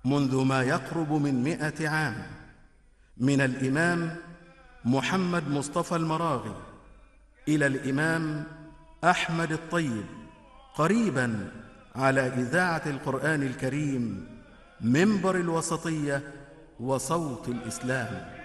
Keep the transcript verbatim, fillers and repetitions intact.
منذ ما يقرب من مئة عام، من الإمام محمد مصطفى المراغي إلى الإمام أحمد الطيب، قريباً على إذاعة القرآن الكريم، منبر الوسطية وصوت الإسلام.